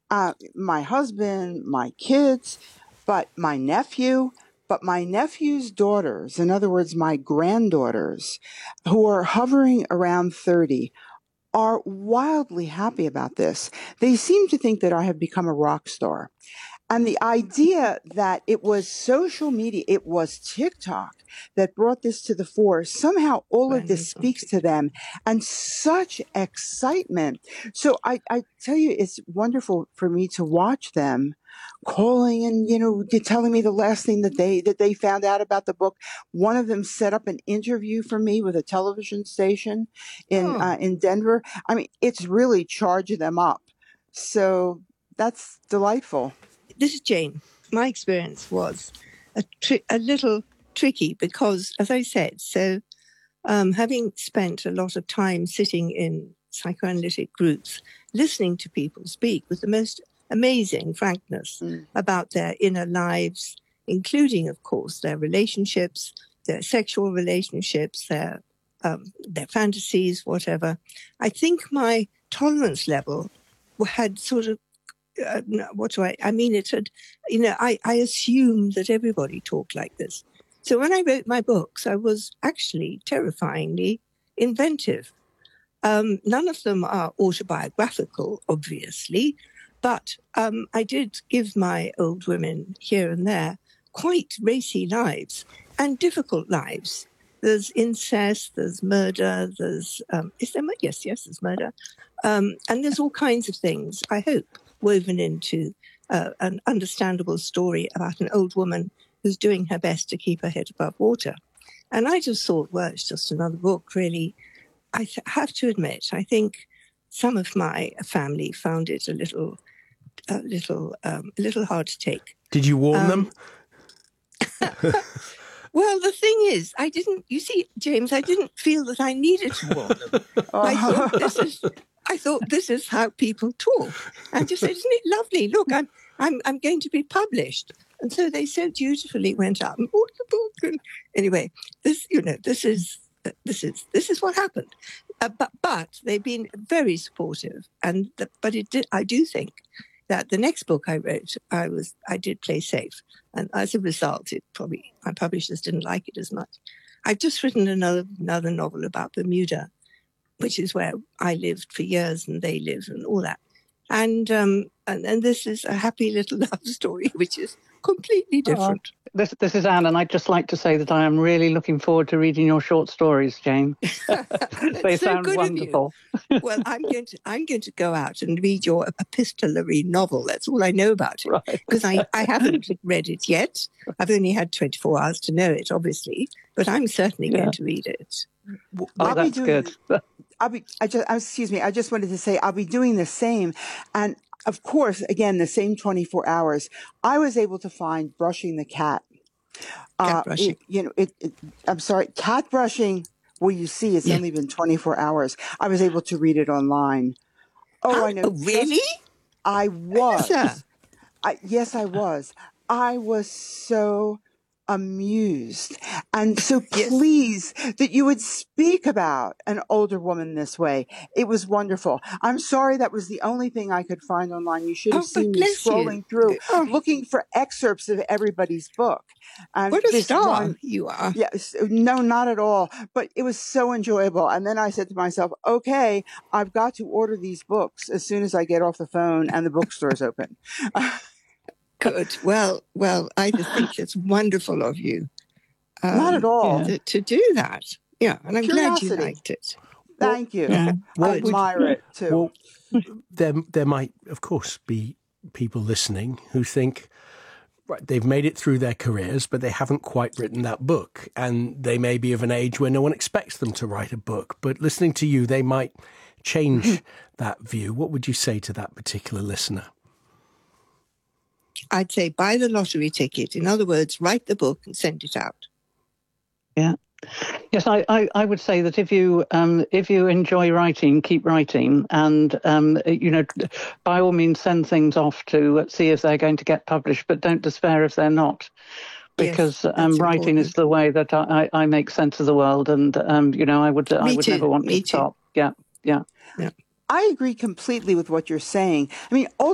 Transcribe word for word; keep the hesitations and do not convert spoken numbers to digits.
uh, my husband, my kids, but my nephew, but my nephew's daughters, in other words, my granddaughters, who are hovering around thirty, are wildly happy about this. They seem to think that I have become a rock star. And the idea that it was social media, it was TikTok that brought this to the fore, somehow all of this speaks to them and such excitement. So I, I tell you, it's wonderful for me to watch them calling and, you know, telling me the last thing that they, that they found out about the book. One of them set up an interview for me with a television station in, Oh. uh, in Denver. I mean, it's really charged them up. So that's delightful. This is Jane. My experience was a, tri- a little tricky because, as I said, so um, having spent a lot of time sitting in psychoanalytic groups, listening to people speak with the most amazing frankness mm. about their inner lives, including, of course, their relationships, their sexual relationships, their um, their fantasies, whatever. I think my tolerance level had sort of Uh, no, what do I, I mean, it had, you know, I, I assumed that everybody talked like this. So when I wrote my books, I was actually terrifyingly inventive. Um, none of them are autobiographical, obviously, but um, I did give my old women here and there quite racy lives and difficult lives. There's incest, there's murder, there's, um, is there, yes, yes, there's murder. Um, and there's all kinds of things, I hope, woven into uh, an understandable story about an old woman who's doing her best to keep her head above water. And I just thought, well, it's just another book, really. I th- have to admit, I think some of my family found it a little, a little, um, a little hard to take. Did you warn um, them? Well, the thing is, I didn't, you see, James, I didn't feel that I needed to warn them. I thought this is... I thought this is how people talk, and just said, "Isn't it lovely? Look, I'm I'm I'm going to be published." And so they so dutifully went out and bought the book. And anyway, this you know this is this is this is what happened. Uh, but but they've been very supportive, and the, but it did. I do think that the next book I wrote, I was I did play safe, and as a result, it probably my publishers didn't like it as much. I've just written another another novel about Bermuda, which is where I lived for years and they live and all that. And um, and, and this is a happy little love story, which is completely different. Oh, this this is Anne, and I'd just like to say that I am really looking forward to reading your short stories, Jane. They so sound good wonderful. Of you. Well, I'm going to I'm going to go out and read your epistolary novel. That's all I know about it, because right. I, I haven't read it yet. I've only had twenty-four hours to know it, obviously, but I'm certainly yeah. going to read it. Oh, I'll that's doing, good. I'll be. I just. Excuse me. I just wanted to say I'll be doing the same, and of course, again, the same twenty-four hours. I was able to find Brushing the Cat. Cat uh, brushing. It, you know, it, it. I'm sorry, cat brushing. Well, you see, it's yeah. only been twenty-four hours. I was able to read it online. Oh, How, I know. Oh, really? I was. Yes, I, yes, I was. I was so amused and so pleased yes. that you would speak about an older woman this way. It was wonderful. I'm sorry that was the only thing I could find online. You should have oh, seen me scrolling you. through, oh. looking for excerpts of everybody's book. And what a star one, you are. Yes, no, not at all. But it was so enjoyable. And then I said to myself, okay, I've got to order these books as soon as I get off the phone and the bookstore's open. Good. Well, well, I just think it's wonderful of you. Um, Not at all. To, to do that. Yeah, and I'm Curiosity. glad you liked it. Thank you. Yeah. Well, I admire would, it, too. Well, there, there might, of course, be people listening who think, right, they've made it through their careers, but they haven't quite written that book. And they may be of an age where no one expects them to write a book. But listening to you, they might change that view. What would you say to that particular listener? I'd say buy the lottery ticket. In other words, write the book and send it out. Yeah. Yes, I, I, I would say that if you um, if you enjoy writing, keep writing, and um, you know, by all means, send things off to see if they're going to get published. But don't despair if they're not, because yes, um, writing important. is the way that I, I make sense of the world, and um, you know, I would Me I would too. never want Me to stop. Yeah, yeah. Yeah. I agree completely with what you're saying. I mean, ultimately,